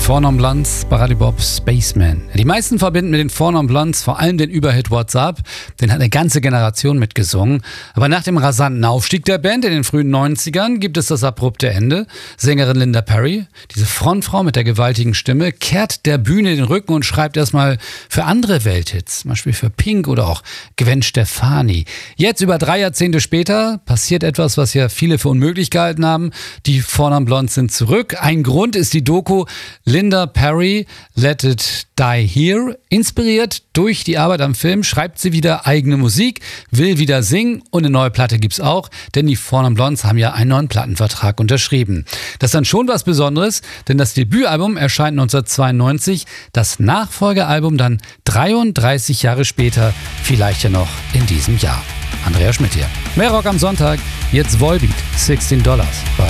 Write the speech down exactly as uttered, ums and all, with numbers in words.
Four Non Blondes bei Radio Bob Spaceman. Die meisten verbinden mit den Four Non Blondes vor allem den Überhit What's Up. Den hat eine ganze Generation mitgesungen. Aber nach dem rasanten Aufstieg der Band in den frühen neunzigern gibt es das abrupte Ende. Sängerin Linda Perry, diese Frontfrau mit der gewaltigen Stimme, kehrt der Bühne den Rücken und schreibt erstmal für andere Welthits, zum Beispiel für Pink oder auch Gwen Stefani. Jetzt, über drei Jahrzehnte später, passiert etwas, was ja viele für unmöglich gehalten haben. Die Four Non Blondes sind zurück. Ein Grund ist die Doku Linda Perry, Let It Die Here. Inspiriert durch die Arbeit am Film schreibt sie wieder eigene Musik, will wieder singen und eine neue Platte gibt's auch, denn die Four Non Blondes haben ja einen neuen Plattenvertrag unterschrieben. Das ist dann schon was Besonderes, denn das Debütalbum erscheint neunzehnhundertzweiundneunzig, das Nachfolgealbum dann dreiunddreißig Jahre später, vielleicht ja noch in diesem Jahr. Andrea Schmidt hier. Mehr Rock am Sonntag, jetzt Volbeat, sechzehn Dollars.